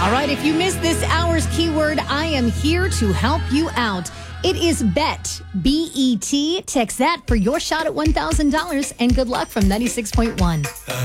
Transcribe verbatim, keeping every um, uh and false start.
All right, if you missed this hour's keyword, I am here to help you out. It is bet, B E T. Text that for your shot at one thousand dollars, and good luck from ninety-six point one.